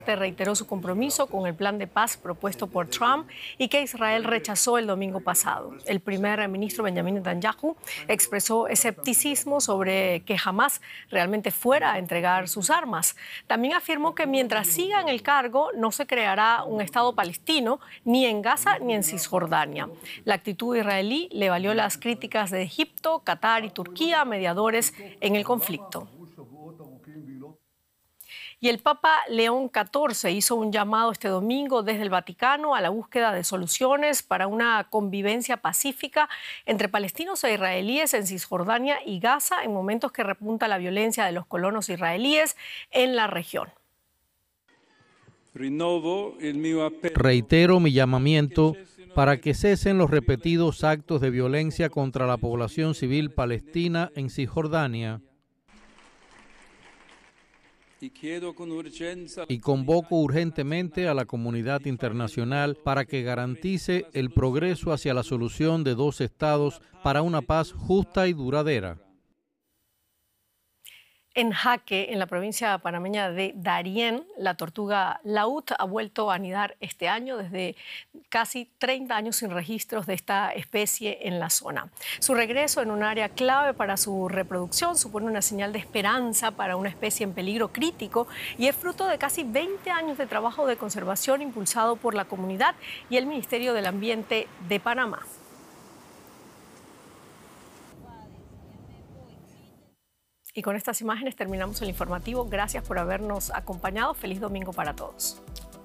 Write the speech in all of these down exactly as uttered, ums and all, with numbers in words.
reiteró su compromiso con el plan de paz propuesto por Trump y que Israel rechazó el domingo pasado. El primer ministro Benjamin Netanyahu expresó escepticismo sobre que Hamás realmente fuera a entregar sus armas. También afirmó que mientras siga en el cargo no se creará un Estado palestino ni en Gaza ni en Cisjordania. La actitud israelí le valió las críticas de Egipto, Qatar y Turquía, mediadores en el conflicto. Y el Papa León catorce hizo un llamado este domingo desde el Vaticano a la búsqueda de soluciones para una convivencia pacífica entre palestinos e israelíes en Cisjordania y Gaza en momentos que repunta la violencia de los colonos israelíes en la región. Reitero mi llamamiento para que cesen los repetidos actos de violencia contra la población civil palestina en Cisjordania. Y convoco urgentemente a la comunidad internacional para que garantice el progreso hacia la solución de dos estados para una paz justa y duradera. En Jaque, en la provincia panameña de Darién, la tortuga laúd ha vuelto a anidar este año desde casi treinta años sin registros de esta especie en la zona. Su regreso en un área clave para su reproducción supone una señal de esperanza para una especie en peligro crítico y es fruto de casi veinte años de trabajo de conservación impulsado por la comunidad y el Ministerio del Ambiente de Panamá. Y con estas imágenes terminamos el informativo. Gracias por habernos acompañado. Feliz domingo para todos.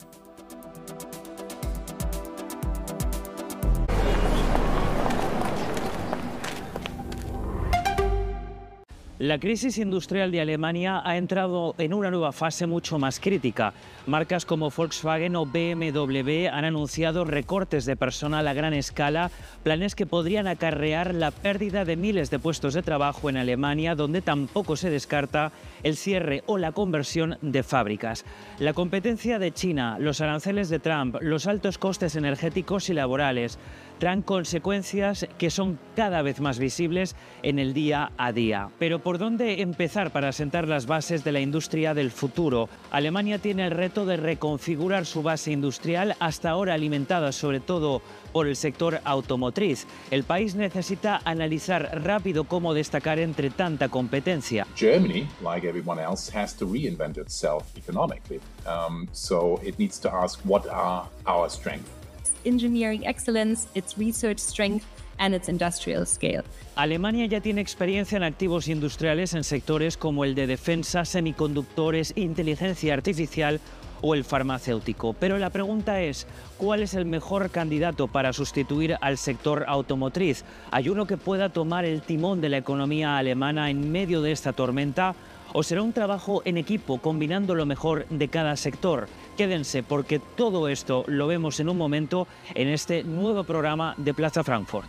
La crisis industrial de Alemania ha entrado en una nueva fase mucho más crítica. Marcas como Volkswagen o B M W han anunciado recortes de personal a gran escala, planes que podrían acarrear la pérdida de miles de puestos de trabajo en Alemania, donde tampoco se descarta el cierre o la conversión de fábricas. La competencia de China, los aranceles de Trump, los altos costes energéticos y laborales traen consecuencias que son cada vez más visibles en el día a día. Pero ¿por dónde empezar para sentar las bases de la industria del futuro? Alemania tiene el reto de reconfigurar su base industrial, hasta ahora alimentada sobre todo por el sector automotriz. El país necesita analizar rápido cómo destacar entre tanta competencia. Germany, like everyone else, has to reinvent itself economically. Um, so it needs to ask, what are our strengths? Engineering excellence, its research strength and its industrial scale. Alemania ya tiene experiencia en activos industriales en sectores como el de defensa, semiconductores, inteligencia artificial o el farmacéutico. Pero la pregunta es, ¿cuál es el mejor candidato para sustituir al sector automotriz? ¿Hay uno que pueda tomar el timón de la economía alemana en medio de esta tormenta? ¿O será un trabajo en equipo combinando lo mejor de cada sector? Quédense, porque todo esto lo vemos en un momento en este nuevo programa de Plaza Frankfurt.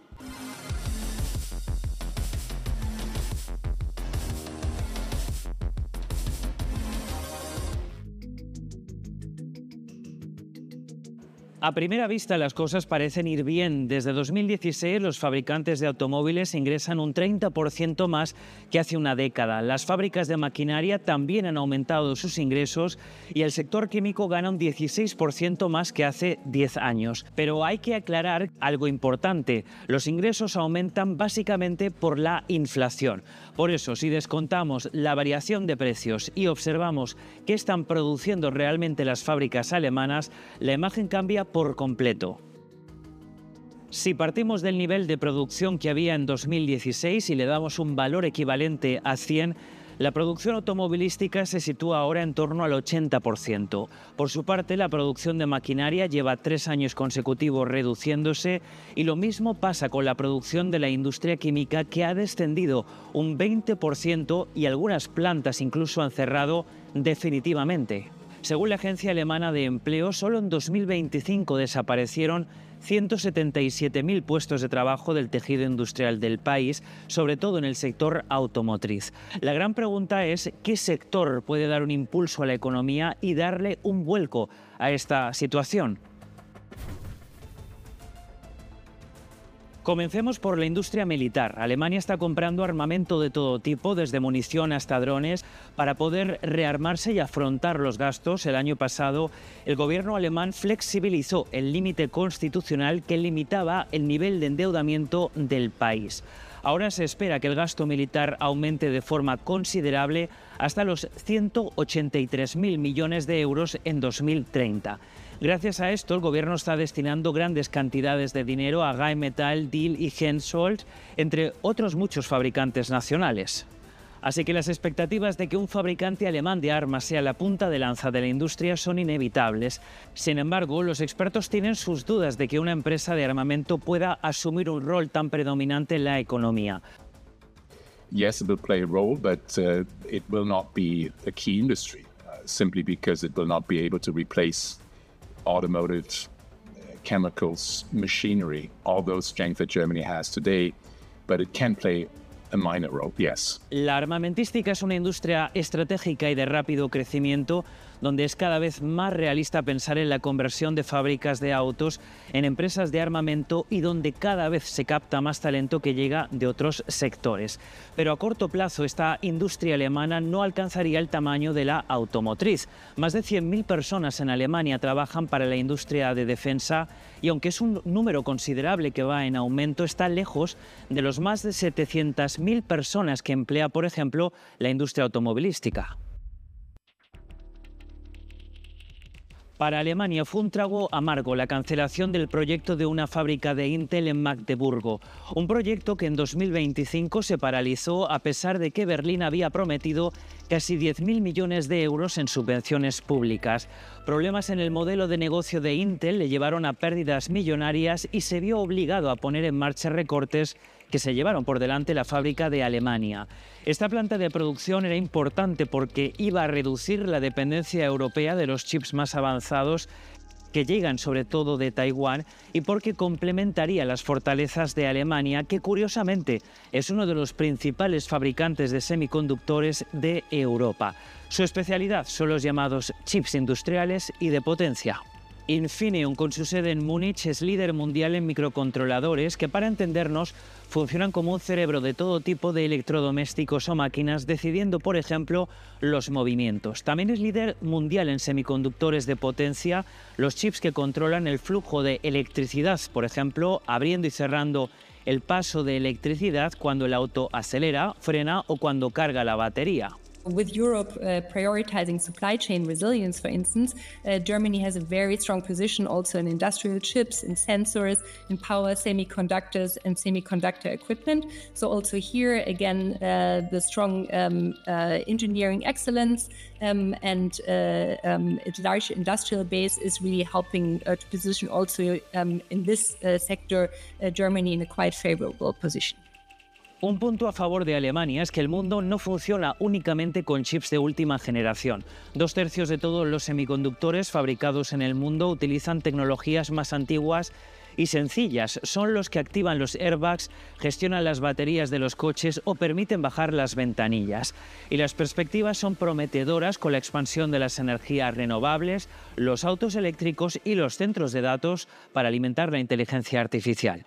A primera vista las cosas parecen ir bien. Desde dos mil dieciséis los fabricantes de automóviles ingresan un treinta por ciento más que hace una década. Las fábricas de maquinaria también han aumentado sus ingresos y el sector químico gana un dieciséis por ciento más que hace diez años. Pero hay que aclarar algo importante. Los ingresos aumentan básicamente por la inflación. Por eso, si descontamos la variación de precios y observamos qué están produciendo realmente las fábricas alemanas, la imagen cambia por completo. Si partimos del nivel de producción que había en dos mil dieciséis y le damos un valor equivalente a cien, la producción automovilística se sitúa ahora en torno al ochenta por ciento. Por su parte, la producción de maquinaria lleva tres años consecutivos reduciéndose y lo mismo pasa con la producción de la industria química, que ha descendido un veinte por ciento y algunas plantas incluso han cerrado definitivamente. Según la Agencia Alemana de Empleo, solo en dos mil veinticinco desaparecieron ciento setenta y siete mil puestos de trabajo del tejido industrial del país, sobre todo en el sector automotriz. La gran pregunta es, ¿qué sector puede dar un impulso a la economía y darle un vuelco a esta situación? Comencemos por la industria militar. Alemania está comprando armamento de todo tipo, desde munición hasta drones, para poder rearmarse y afrontar los gastos. El año pasado, el gobierno alemán flexibilizó el límite constitucional que limitaba el nivel de endeudamiento del país. Ahora se espera que el gasto militar aumente de forma considerable hasta los ciento ochenta y tres mil millones de euros en dos mil treinta. Gracias a esto, el gobierno está destinando grandes cantidades de dinero a Rheinmetall, Diehl y Hensoldt, entre otros muchos fabricantes nacionales. Así que las expectativas de que un fabricante alemán de armas sea la punta de lanza de la industria son inevitables. Sin embargo, los expertos tienen sus dudas de que una empresa de armamento pueda asumir un rol tan predominante en la economía. Yes, it will play a role, but uh, it will not be a key industry, uh, simply because it will not be able to replace automotive, uh, chemicals, machinery, all those strengths that Germany has today, but it can play a minor role, yes. La armamentística es una industria estratégica y de rápido crecimiento, donde es cada vez más realista pensar en la conversión de fábricas de autos en empresas de armamento y donde cada vez se capta más talento que llega de otros sectores. Pero a corto plazo esta industria alemana no alcanzaría el tamaño de la automotriz. Más de cien mil personas en Alemania trabajan para la industria de defensa y aunque es un número considerable que va en aumento, está lejos de los más de setecientas mil personas que emplea, por ejemplo, la industria automovilística. Para Alemania fue un trago amargo la cancelación del proyecto de una fábrica de Intel en Magdeburgo, un proyecto que en dos mil veinticinco se paralizó a pesar de que Berlín había prometido casi diez mil millones de euros en subvenciones públicas. Problemas en el modelo de negocio de Intel le llevaron a pérdidas millonarias y se vio obligado a poner en marcha recortes que se llevaron por delante la fábrica de Alemania. Esta planta de producción era importante porque iba a reducir la dependencia europea de los chips más avanzados que llegan sobre todo de Taiwán y porque complementaría las fortalezas de Alemania, que curiosamente es uno de los principales fabricantes de semiconductores de Europa. Su especialidad son los llamados chips industriales y de potencia. Infineon, con su sede en Múnich, es líder mundial en microcontroladores que, para entendernos, funcionan como un cerebro de todo tipo de electrodomésticos o máquinas, decidiendo, por ejemplo, los movimientos. También es líder mundial en semiconductores de potencia, los chips que controlan el flujo de electricidad, por ejemplo, abriendo y cerrando el paso de electricidad cuando el auto acelera, frena o cuando carga la batería. With Europe uh, prioritizing supply chain resilience, for instance, uh, Germany has a very strong position also in industrial chips, in sensors, in power semiconductors and semiconductor equipment. So also here, again, uh, the strong um, uh, engineering excellence um, and uh, um, its large industrial base is really helping uh, to position also um, in this uh, sector uh, Germany in a quite favorable position. Un punto a favor de Alemania es que el mundo no funciona únicamente con chips de última generación. Dos tercios de todos los semiconductores fabricados en el mundo utilizan tecnologías más antiguas y sencillas. Son los que activan los airbags, gestionan las baterías de los coches o permiten bajar las ventanillas. Y las perspectivas son prometedoras con la expansión de las energías renovables, los autos eléctricos y los centros de datos para alimentar la inteligencia artificial.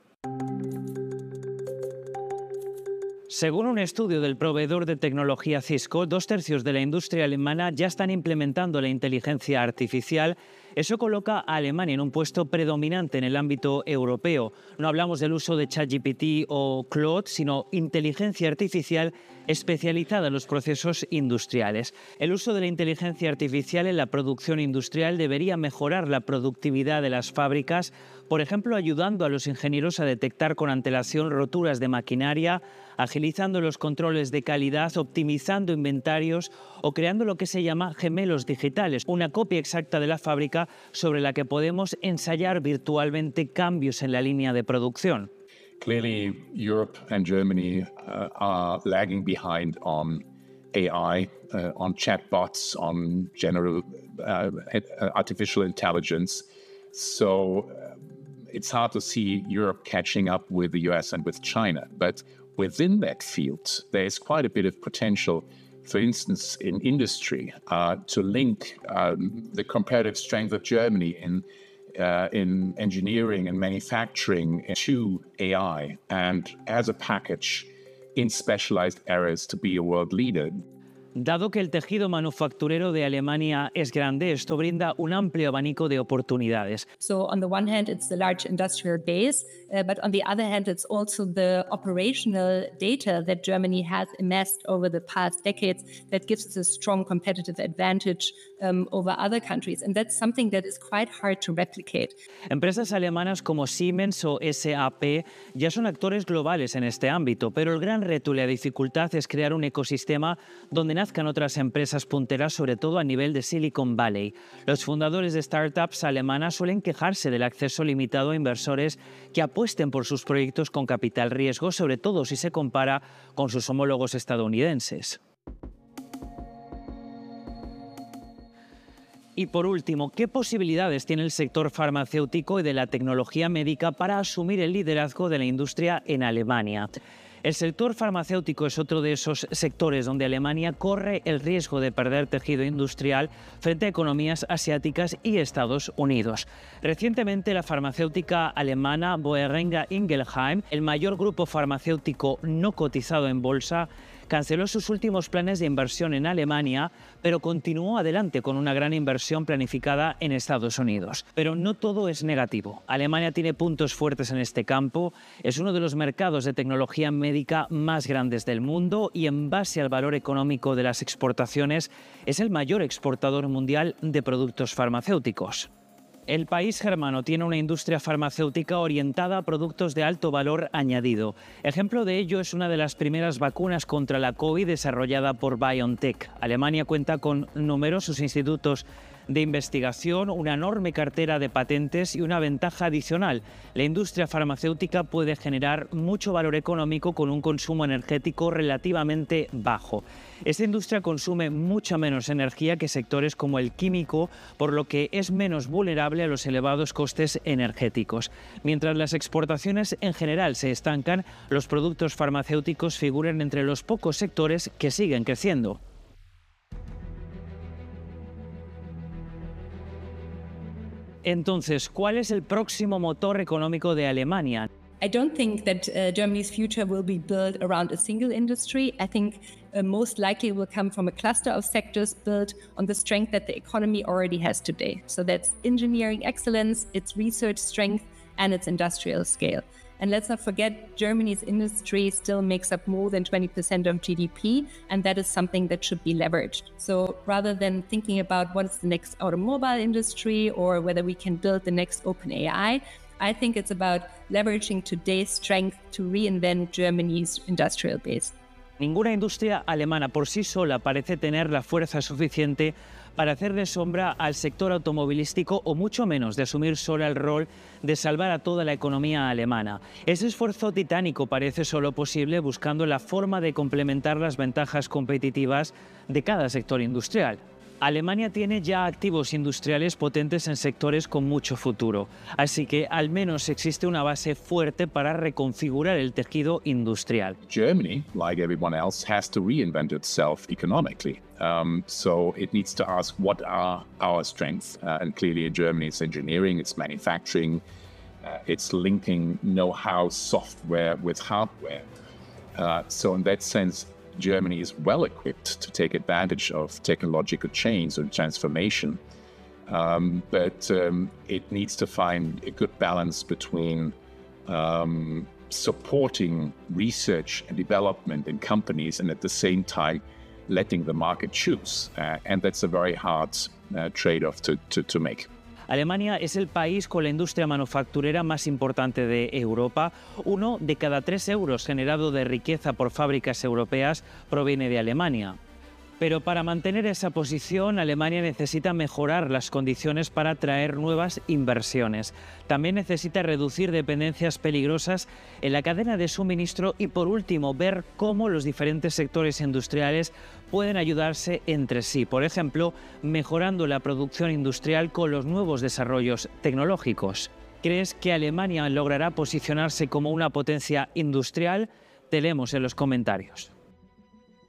Según un estudio del proveedor de tecnología Cisco, dos tercios de la industria alemana ya están implementando la inteligencia artificial. Eso coloca a Alemania en un puesto predominante en el ámbito europeo. No hablamos del uso de ChatGPT o Claude, sino inteligencia artificial especializada en los procesos industriales. El uso de la inteligencia artificial en la producción industrial debería mejorar la productividad de las fábricas, por ejemplo, ayudando a los ingenieros a detectar con antelación roturas de maquinaria, agilizando los controles de calidad, optimizando inventarios o creando lo que se llama gemelos digitales, una copia exacta de la fábrica sobre la que podemos ensayar virtualmente cambios en la línea de producción. Clearly, Europe and Germany uh, are lagging behind on A I, uh, on chatbots, on general uh, artificial intelligence. So uh, it's hard to see Europe catching up with the U S and with China. But within that field, there is quite a bit of potential, for instance, in industry, uh, to link um, the comparative strength of Germany in uh, in engineering and manufacturing to A I, and as a package in specialized areas to be a world leader. Dado que el tejido manufacturero de Alemania es grande, esto brinda un amplio abanico de oportunidades. So on the one hand, it's the large industrial base, uh, but on the other hand, it's also the operational data that Germany has amassed over the past decades that gives us a strong competitive advantage um, over other countries. And that's something that is quite hard to replicate. Empresas alemanas como Siemens o S A P ya son actores globales en este ámbito, pero el gran reto y la dificultad es crear un ecosistema donde nazcan otras empresas punteras, sobre todo a nivel de Silicon Valley. Los fundadores de startups alemanas suelen quejarse del acceso limitado a inversores que apuesten por sus proyectos con capital riesgo, sobre todo si se compara con sus homólogos estadounidenses. Y por último, ¿qué posibilidades tiene el sector farmacéutico y de la tecnología médica para asumir el liderazgo de la industria en Alemania? El sector farmacéutico es otro de esos sectores donde Alemania corre el riesgo de perder tejido industrial frente a economías asiáticas y Estados Unidos. Recientemente, la farmacéutica alemana Boehringer Ingelheim, el mayor grupo farmacéutico no cotizado en bolsa, canceló sus últimos planes de inversión en Alemania, pero continuó adelante con una gran inversión planificada en Estados Unidos. Pero no todo es negativo. Alemania tiene puntos fuertes en este campo, es uno de los mercados de tecnología médica más grandes del mundo y en base al valor económico de las exportaciones es el mayor exportador mundial de productos farmacéuticos. El país germano tiene una industria farmacéutica orientada a productos de alto valor añadido. Ejemplo de ello es una de las primeras vacunas contra la COVID desarrollada por BioNTech. Alemania cuenta con numerosos institutos de investigación, una enorme cartera de patentes y una ventaja adicional. La industria farmacéutica puede generar mucho valor económico con un consumo energético relativamente bajo. Esta industria consume mucha menos energía que sectores como el químico, por lo que es menos vulnerable a los elevados costes energéticos. Mientras las exportaciones en general se estancan, los productos farmacéuticos figuran entre los pocos sectores que siguen creciendo. Entonces, ¿cuál es el próximo motor económico de Alemania? I don't think that uh, Germany's future will be built around a single industry. I think uh, most likely it will come from a cluster of sectors built on the strength that the economy already has today. So that's engineering excellence, its research strength, and its industrial scale. And let's not forget, Germany's industry still makes up more than twenty percent of G D P, and that is something that should be leveraged. So rather than thinking about what is the next automobile industry or whether we can build the next OpenAI, I think it's about leveraging today's strength to reinvent Germany's industrial base. Ninguna industria alemana por sí sola parece tener la fuerza suficiente para hacer de sombra al sector automovilístico o mucho menos de asumir sola el rol de salvar a toda la economía alemana. Ese esfuerzo titánico parece solo posible buscando la forma de complementar las ventajas competitivas de cada sector industrial. Alemania tiene ya activos industriales potentes en sectores con mucho futuro, así que al menos existe una base fuerte para reconfigurar el tejido industrial. Germany, like everyone else, has to reinvent itself economically. Um, so it needs to ask what are our strengths, uh, and clearly in Germany it's engineering, it's manufacturing, uh, it's linking know-how software with hardware. Uh, so in that sense, Germany is well equipped to take advantage of technological change and transformation, um, but um, it needs to find a good balance between um, supporting research and development in companies and at the same time letting the market choose. Uh, and that's a very hard uh, trade-off to, to, to make. Alemania es el país con la industria manufacturera más importante de Europa. Uno de cada tres euros generado de riqueza por fábricas europeas proviene de Alemania. Pero para mantener esa posición, Alemania necesita mejorar las condiciones para atraer nuevas inversiones. También necesita reducir dependencias peligrosas en la cadena de suministro y, por último, ver cómo los diferentes sectores industriales pueden ayudarse entre sí. Por ejemplo, mejorando la producción industrial con los nuevos desarrollos tecnológicos. ¿Crees que Alemania logrará posicionarse como una potencia industrial? Te leemos en los comentarios.